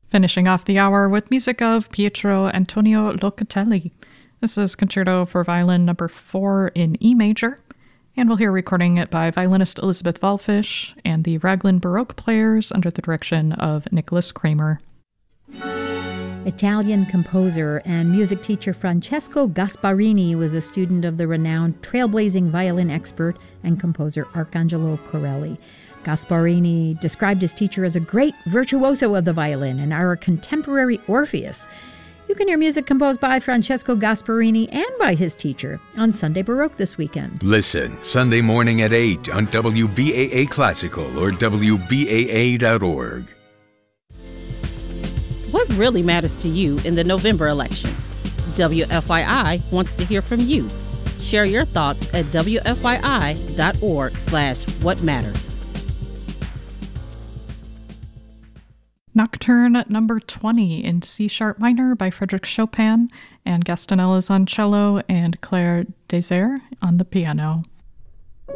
Finishing off the hour with music of Pietro Antonio Locatelli. This is Concerto for Violin number 4 in E major, and we'll hear recording it by violinist Elizabeth Wallfisch and the Raglan Baroque players under the direction of Nicholas Kramer. Italian composer and music teacher Francesco Gasparini was a student of the renowned trailblazing violin expert and composer Arcangelo Corelli. Gasparini described his teacher as a great virtuoso of the violin and our contemporary Orpheus. You can hear music composed by Francesco Gasparini and by his teacher on Sunday Baroque this weekend. Listen Sunday morning at 8 on WBAA Classical or WBAA.org. What really matters to you in the November election? WFYI wants to hear from you. Share your thoughts at WFYI.org/whatmatters. Nocturne number 20 in C-sharp minor by Frédéric Chopin, and Gaston Ellis on cello and Claire Désert on the piano.